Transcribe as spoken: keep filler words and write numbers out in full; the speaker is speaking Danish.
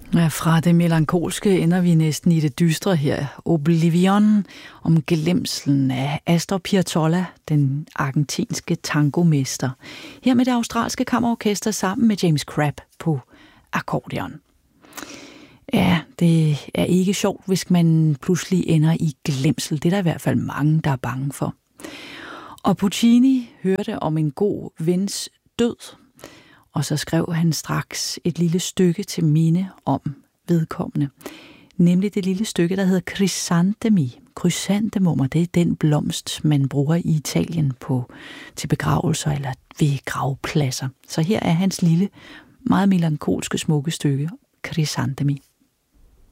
Ja, fra det melankolske ender vi næsten i det dystre her. Oblivion, om glemslen af Astor Piazzolla, den argentinske tangomester. Her med det australske kammerorkester sammen med James Crabb på akkordeon. Ja, det er ikke sjovt, hvis man pludselig ender i glemsel. Det er der i hvert fald mange, der er bange for. Og Puccini hørte om en god vens død, og så skrev han straks et lille stykke til minde om vedkommende. Nemlig det lille stykke, der hedder Crisantemi. Krysantemummer, det er den blomst, man bruger i Italien på, til begravelser eller ved gravpladser. Så her er hans lille, meget melankolske, smukke stykke, Crisantemi.